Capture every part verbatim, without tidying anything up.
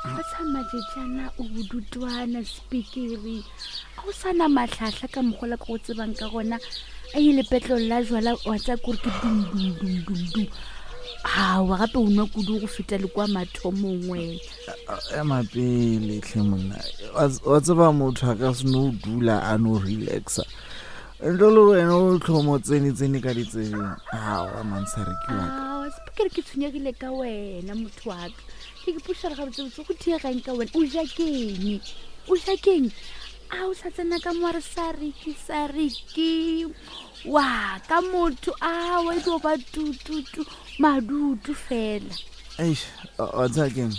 ba tsama jetsana o budutwana speakeri go sana matlhatlha ka mogola go tsebang ka gona a ile petlo la jwala wa tsa gore ke dum dum dum dum dum ha wa gape o nwa kudu go feta le kwa mathomongwe ya mapele hle monna wa tseba motho a ka seno dula a no relaxa ntlo le wena o tlhomo tseni tseni ka ditsebeng ha wa mansare ke wa ka ah speakeri ke tshwenyegile ka wena motho wa ka ke ke pushara ga botse go thiega ka wena o ja keng o ja keng a o sa tsena ka mo re sariki sariki wa ka motho a wa do ba tututu madudu fela eish o tsa keng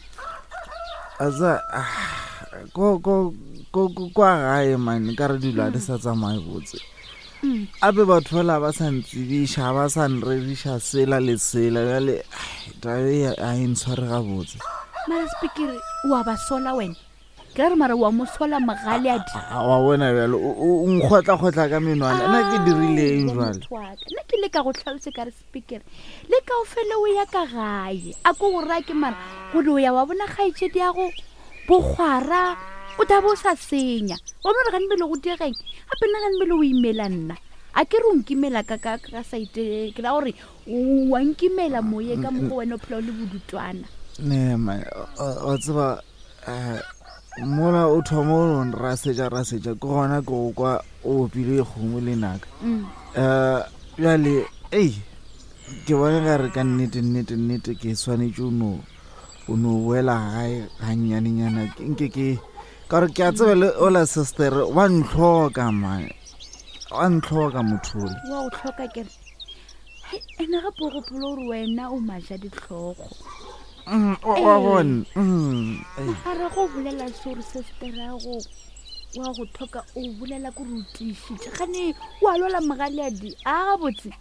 aza ko ko ko kwa gae man ka re dula di sa tsamaye botse ape batho fela ba sa ntsibisha ba sa nrerisha sela le sela le tae a intshware ga botse mara speaker wa ba sola wena ka re mara wa mo sola magale a di wa bona bjalo o nkgotla khotla ka menwana nna ke dirileng jwale nna ke le ka go tlhalose ka re speaker le ka o fele o ya ka gae a go go ra ke mara go do ya wa bona gaitse di a go bogwara o tabo sa senya o mo re ga nbele go diegeng gape nna ga nbele o imela nna a ke re o nkimela ka ka ka saite ke la gore o wa nkimela moye ka mo go wena o phela o le bodutwana ne ma o tseba mola o thomo o nra seja ra seja go gona go kwa o pile kgomo le naka eh yale ei ke bona ga re ka nnete nnete nnete ke swanetse o no o no wela gae ganyane nyana nke ke ka re ke a tsebe le ola sister wa ntlhoka man wa ntlhoka mothole wa o tlhoka ke he ena ga po go polo re wena o maja ditlhogo mm wa bona mm ara go bolela sore sister go wa go thoka o bolela go rutishitse gane wa lola magale a di a botse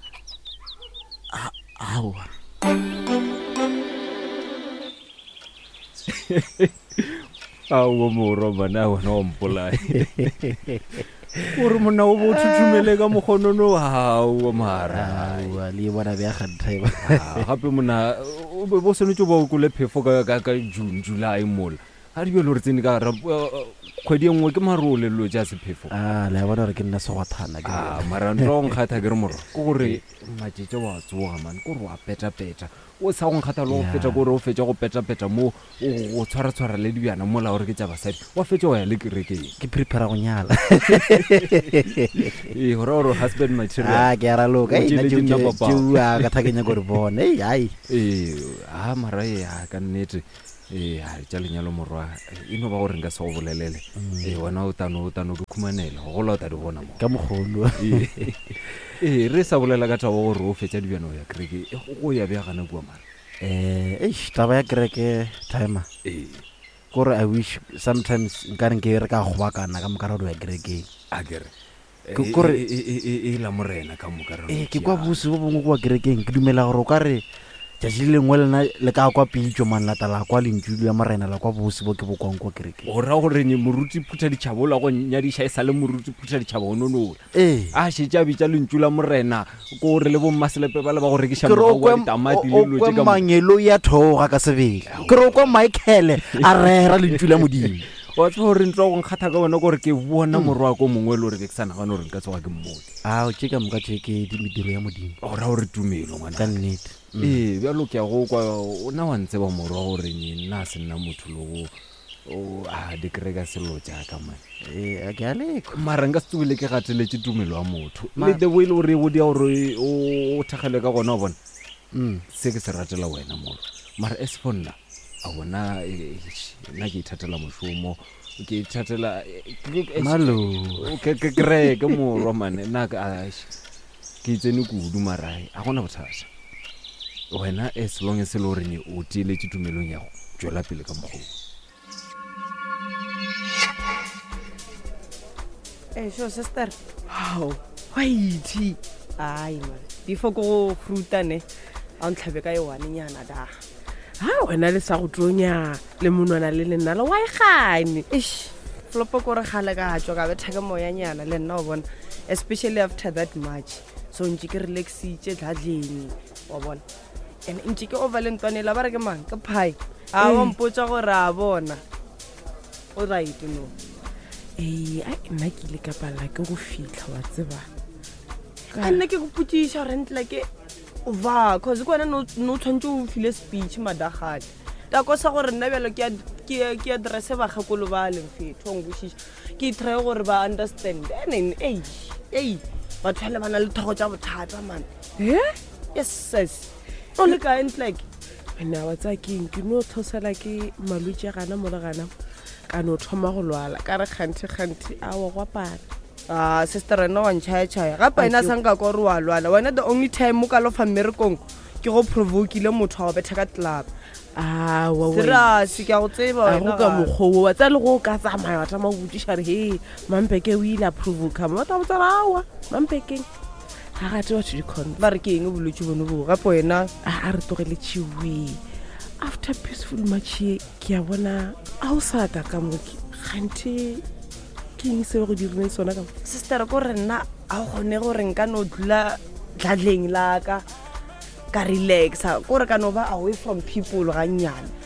awa awa moro bana wona o mpolai gore mona o bo thuthumele ka mogonono awa mara wa le bona be ga ntaiba gape mona o bo senetse ba o kole phefo ka ka June July mola ha di belo re tsene ka ra kgwedi engwe ke marole lo ja se phefo ah la bona re ke nna se go thana ke ah mara ntong khatha ke re moro go gore matjetse wa tsoga man go re wa peta peta o sa go nkgatha lo fetsa gore o fetsa go peta peta mo o tshwara tshwara le diana mola gore ke tsa basadi wa fetsa wa ya le kereke ke prepare go nyala e gore oro husband material ah ke ara lo ka ina jua ka thakenya gore bona ei ai eh ah mara ya ka nnete eh ha tsa lenyalo morwa ino ba gore nka se go bolelele eh wona o tano o tano di khumanela go lota di bona mo ka mogolo eh re sa bolela ka taba gore o fetsa diano ya kereke go ya bya gana bua mara eh eh taba ya kereke timer eh gore I wish sometimes nka re ke re ka go bakana ka mokarado ya kereke a kere ke gore e la morena ka mokarado eh ke kwa busi bo bongwe kwa kerekeng ke dumela gore o ka re tšatši le lengwe lena le ka kwa pitšo man latala kwa lentšulu ya morena la kwa bosi bo ke bo kwang kwa kereke o ra gore ne moruti phutha ditšhabo la go nyadiša e sa le moruti phutha ditšhabo o nonola eh a šetša bitša lentšula morena ko re le bommaselepe ba le ba go rekiša morago wa ditamati le lo tše ka mangelo ya thoga ka sebele ke re kwa Michael a rera lentšula modimo wa tsho gore ntlo go nkgatha ka bona gore ke bona morwa ko mongwe le gore ke tsana ga no re nka tsoga ke mmodi a o tšeka moka tše ke dimediro ya modimo o ra gore tumelo ngwana ka nnete eh bja lo ke go kwa o na wa ntse ba morwa gore ni nna se nna motho lo o a de krega selo tja ka man eh a ke ale mara nga stubile ke gateletse tumelo ya motho le the way le gore o dia gore o thagele ka gona bona mm se ke se ratela wena moro mara es fonna a bona nna ke ithatela moshomo ke ithatela malo ke ke kre ke morwa mane nna ka ke tsene kudu marai a gona bothata wena as long as le gore ne o tile titumelong ya go tswela pele ka mogolo eh so sister how wait ai man before go frutane a ntlhabe ka yone nyana da ha wena le sa go tronya le monwana le lenna le why gane ish flopo go re gale ka tswa ka betha ka moya nyana le nna o bona especially after that match so ntse ke relaxitse dladleni wa bona and ntse ke overlentwane la ba re ke mang ke pai a wa mpotsa gore a bona o right no ee a nna ke ile ka palla ke go fitlha wa tseba ka nna ke go putisha gore ntla ke va cause kwana no no tshwantse o file speech madagane ta ko sa gore nna bjalo ke ke ke address ba gakolo ba leng fetho ngushisha ke try gore ba understand and ei ei ba thwele bana le thogo tsa bothata man eh yes sis o le ka ntla ke nna wa tsa ke ke no tlhosela ke malwetse gana mo le gana ka no thoma go lwala ka re kganthe kganthe a wa gwa pana ah sister no wa nchaya chaya ga pa ina sanga ko re wa lwala wena the only time mo ka lo fa mmerekong ke go provoke le motho wa betha ka club ah wa wa sira se ka go tseba wena ka mogho wa tsa le go ka tsamaya wa tama go botšiša re he mampeke o ile a provoke ma ta botsa rawa mampekeng ga ga twa tšhi con ba re ke eng bolutse bono bo ga po wena a re tlogele tšiwe after peaceful match ke a bona a o sa ta ka mo kganthe ke eng se go direng sona ka sister ko re nna a gone gore nka no dula dladleng la ka ka relaxa ko re ka no ba away from people ga nyane